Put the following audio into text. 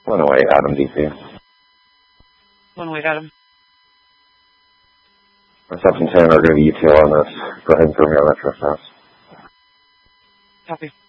One away, Adam, DC. One away, Adam. Reception 10 are going to be UTL on this. Go ahead and throw me on that trespass. Copy.